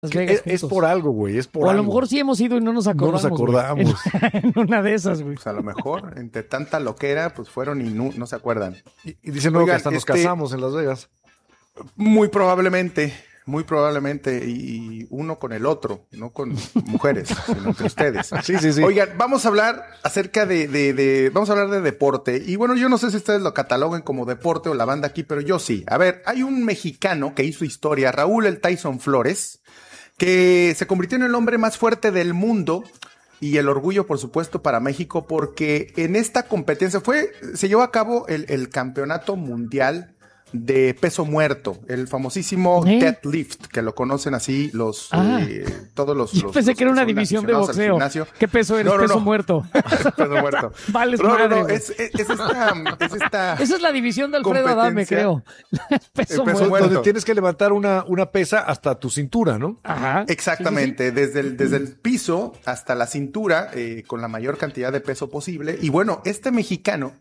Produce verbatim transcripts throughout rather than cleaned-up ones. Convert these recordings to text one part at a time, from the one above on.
Las Que Vegas es, es juntos. por algo, güey, es por O a algo. lo mejor sí hemos ido y no nos No acordamos. nos acordamos. güey. En, en una de esas, güey. Pues a lo mejor, entre tanta loquera, pues fueron y no, no se acuerdan. Y, y dicen luego que Oigan, hasta nos este- casamos en Las Vegas. Muy probablemente, muy probablemente, y uno con el otro, no con mujeres, sino entre ustedes. Sí, sí, sí. Oigan, vamos a hablar acerca de, de, de, vamos a hablar de deporte. Y bueno, yo no sé si ustedes lo cataloguen como deporte o la banda aquí, pero yo sí. A ver, hay un mexicano que hizo historia, Raúl el Tyson Flores, que se convirtió en el hombre más fuerte del mundo. Y el orgullo, por supuesto, para México, porque en esta competencia fue, se llevó a cabo el, el campeonato mundial de peso muerto, el famosísimo ¿Eh? deadlift, que lo conocen así los Ah. eh, todos los. Yo los- pensé los que era una son división de aficionados al boxeo. gimnasio. ¿Qué peso eres? No, no, Peso no. muerto. Peso muerto. Vales No, no, madre, no, güey. es, es, es esta, es esta. Esa es la división de Alfredo Adame, competencia. creo. peso peso muerto. muerto. Donde tienes que levantar una, una pesa hasta tu cintura, ¿no? Ajá. Exactamente, Desde, el, desde el piso hasta la cintura, eh, con la mayor cantidad de peso posible. Y bueno, este mexicano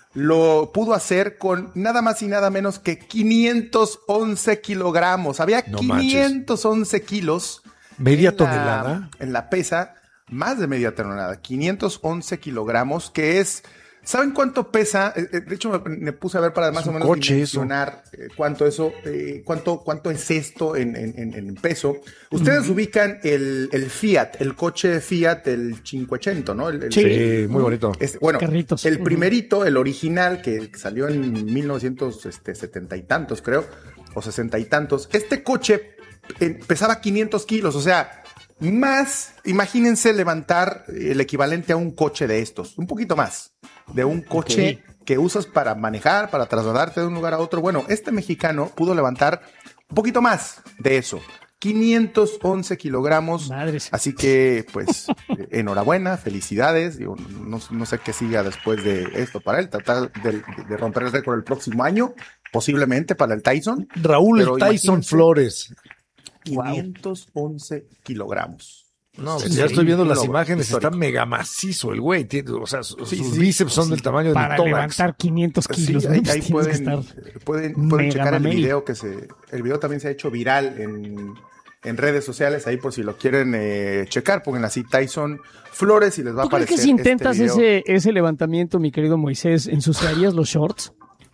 lo pudo hacer con nada más y nada menos que quinientos once kilogramos. Había No quinientos once kilos. Media en la- tonelada. en la pesa, más de media tonelada, quinientos once kilogramos, que es... ¿Saben cuánto pesa? Eh, eh, De hecho, me, me puse a ver para más Es o un menos coche, dimensionar eh, cuánto eso, eh, cuánto, cuánto es esto en, en, en, en peso. Ustedes ubican el, el Fiat, el coche Fiat, el cincuecento, ¿no? El, el- Sí. Sí, muy bonito. este, bueno, Carritos. el Ujú. primerito, el original, que salió en mil novecientos setenta y tantos, creo, o sesenta y tantos. Este coche eh, pesaba quinientos kilos, o sea, más, imagínense levantar el equivalente a un coche de estos, un poquito más, de un coche que usas para manejar, para trasladarte de un lugar a otro. Bueno, este mexicano pudo levantar un poquito más de eso. quinientos once kilogramos. Madres. Así que, pues, eh, enhorabuena, felicidades. Digo, no, no sé qué siga después de esto para él. Tratar de, de romper el récord el próximo año, posiblemente para el Tyson. Raúl el Pero Tyson imagínense, Flores. quinientos once kilogramos. No, Es pues ya estoy viendo las logro imágenes, histórico. está mega macizo el güey. Tiene- o sea, sus, Sí, sus sí, bíceps son sí. del tamaño de mi Para tórax. levantar quinientos kilos. Sí, ¿no? ahí, Pues ahí tienes pueden, que estar pueden, pueden mega checar el mamey. video que se, el video también se ha hecho viral en, en redes sociales, ahí por si lo quieren eh, checar, pongan así Tyson Flores y les va a ¿Tú crees aparecer que si intentas este video. ese, ese levantamiento, mi querido Moisés, ensuciarías los shorts?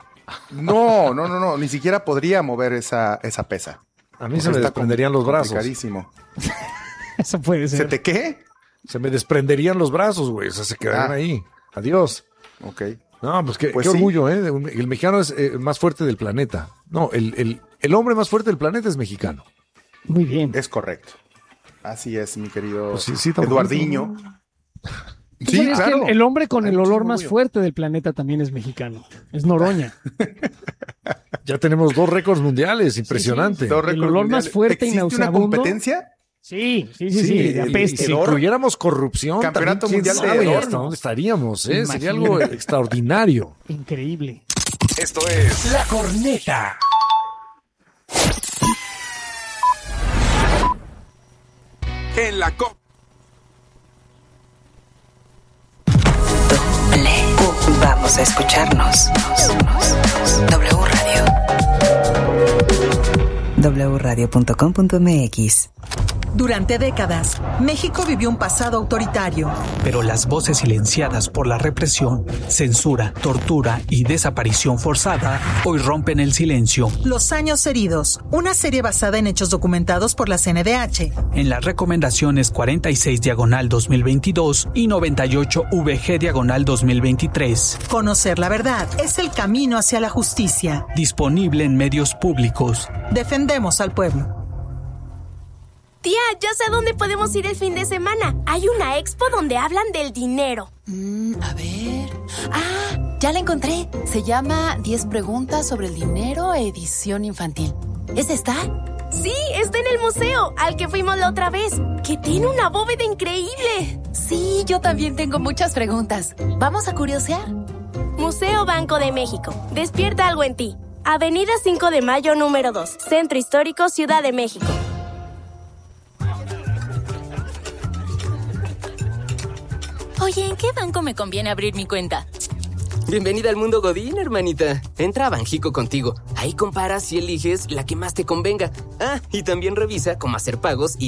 No, no, no, no, ni siquiera podría mover esa, esa pesa. A mí Porque se me está desprenderían los brazos. complicadísimo. Eso puede ¿Se ser. te qué? Se me desprenderían los brazos, güey. O sea, se quedarían Ah. ahí. Adiós. Ok. No, pues qué, Pues qué sí. orgullo, ¿eh? Un- El mexicano es eh, el más fuerte del planeta. No, el, el, el hombre más fuerte del planeta es mexicano. Muy bien. Es correcto. Así es, mi querido Pues sí, sí, tampoco- Eduardiño. ¿Tú sabías que el, el hombre con Hay el olor muchísimo más orgullo. fuerte del planeta también es mexicano. Es Noroña. Ya tenemos dos récords mundiales, impresionante. Dos El récords olor más mundiales. fuerte y ¿Existe una nauseabundo? competencia? Sí, sí, sí, sí. de el- apeste. y si hedor. incluyéramos corrupción, Campeonato también, ¿quién mundial de sabe hedor. hasta dónde estaríamos? ¿eh? Sería algo Imagínate. extraordinario. Increíble. Esto es La Corneta. En la co... Vamos a escucharnos. W Radio. w radio punto com punto m x. Durante décadas, México vivió un pasado autoritario. Pero las voces silenciadas por la represión, censura, tortura y desaparición forzada hoy rompen el silencio. Los años heridos, una serie basada en hechos documentados por la C N D H. En las recomendaciones cuarenta y seis diagonal dos mil veintidós y noventa y ocho V G diagonal dos mil veintitrés. Conocer la verdad es el camino hacia la justicia. Disponible en medios públicos. Defendemos al pueblo. Tía, ya sé a dónde podemos ir el fin de semana. Hay una expo donde hablan del dinero. Mm, a ver. Ah, ya la encontré. Se llama diez preguntas sobre el dinero, edición infantil. ¿Es esta? Sí, está en el museo, al que fuimos la otra vez, que tiene una bóveda increíble. Sí, yo también tengo muchas preguntas. ¿Vamos a curiosear? Museo Banco de México. Despierta algo en ti. Avenida cinco de mayo, número dos. Centro Histórico, Ciudad de México. Oye, ¿en qué banco me conviene abrir mi cuenta? Bienvenida al mundo Godín, hermanita. Entra a Banjico contigo. Ahí comparas y eliges la que más te convenga. Ah, y también revisa cómo hacer pagos y